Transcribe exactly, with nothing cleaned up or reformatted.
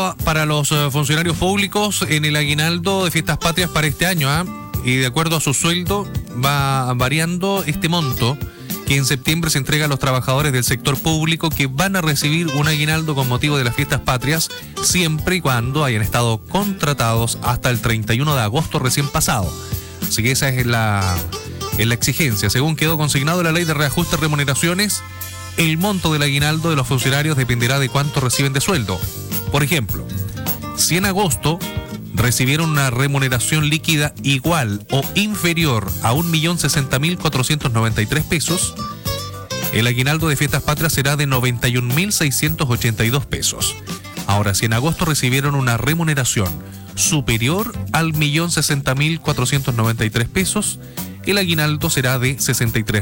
aumento para los uh, funcionarios públicos en el aguinaldo de Fiestas Patrias para este año, ¿eh? Y de acuerdo a su sueldo va variando este monto que en septiembre se entrega a los trabajadores del sector público que van a recibir un aguinaldo con motivo de las Fiestas Patrias siempre y cuando hayan estado contratados hasta el treinta y uno de agosto recién pasado. Así que esa es la, es la exigencia. Según quedó consignado en la Ley de Reajuste de Remuneraciones, el monto del aguinaldo de los funcionarios dependerá de cuánto reciben de sueldo. Por ejemplo, si en agosto recibieron una remuneración líquida igual o inferior a un millón sesenta mil cuatrocientos noventa y tres pesos, el aguinaldo de Fiestas Patrias será de noventa y un mil seiscientos ochenta y dos pesos. Ahora, si en agosto recibieron una remuneración superior al millón sesenta mil cuatrocientos noventa y tres pesos, el aguinaldo será de sesenta y tres